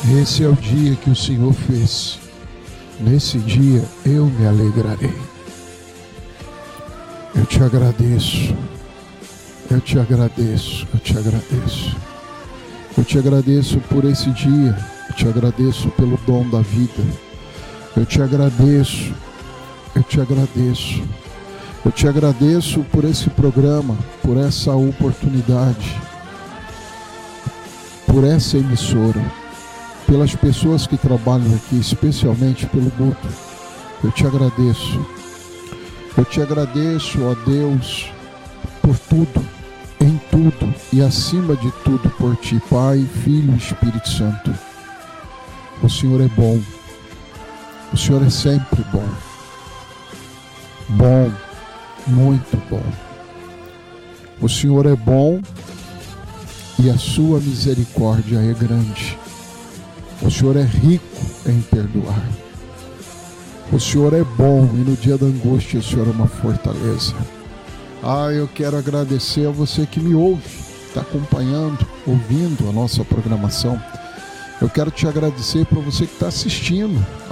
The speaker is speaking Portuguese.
Esse é o dia que o Senhor fez. Nesse dia eu me alegrarei. Eu te agradeço. Eu te agradeço. Eu te agradeço. Eu te agradeço por esse dia. Eu te agradeço pelo dom da vida. Eu te agradeço. Eu te agradeço. Eu te agradeço por esse programa, por essa oportunidade, por essa emissora, pelas pessoas que trabalham aqui, especialmente pelo Guto. Eu te agradeço. Eu te agradeço, ó Deus, por tudo, em tudo e acima de tudo por Ti, Pai, Filho e Espírito Santo. O Senhor é bom. O Senhor é sempre bom. Bom, muito bom. O Senhor é bom e a sua misericórdia é grande. O Senhor é rico em perdoar. O Senhor é bom e no dia da angústia o Senhor é uma fortaleza. Eu quero agradecer a você que me ouve, está acompanhando, ouvindo a nossa programação. Eu quero te agradecer para você que está assistindo